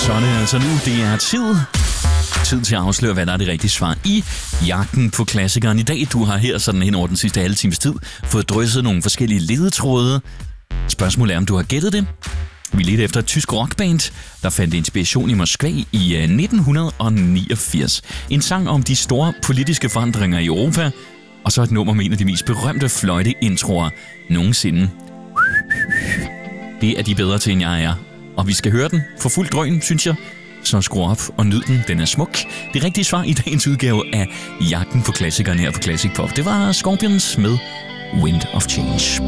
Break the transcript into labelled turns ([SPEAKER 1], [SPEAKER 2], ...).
[SPEAKER 1] så er det altså nu, det er tid til at afsløre, hvad der er det rigtige svar i jagten på klassikeren i dag. Du har her sådan hen over den sidste halve times tid fået drysset nogle forskellige ledetråde. Spørgsmålet er, om du har gættet det. Vi ledte efter et tysk rockband, der fandt inspiration i Moskva i 1989. En sang om de store politiske forandringer i Europa, og så et nummer med en af de mest berømte fløjteintroer nogensinde. Det er de bedre til, end jeg er. Og vi skal høre den for fuld drøn, synes jeg. Så skru op og nyd den. Den er smuk. Det rigtige svar i dagens udgave af Jagten på klassikeren her på Classic Pop, det var Scorpions med Wind of Change.